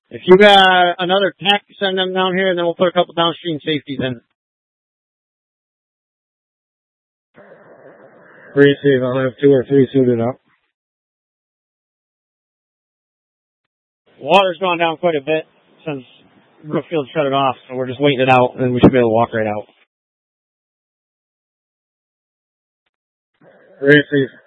If you got another tech, send them down here, and then we'll put a couple downstream safeties in. Receive. I'll have 2 or 3 suited up. Water's gone down quite a bit since Brookfield shut it off, so we're just waiting it out, and then we should be able to walk right out. Receive.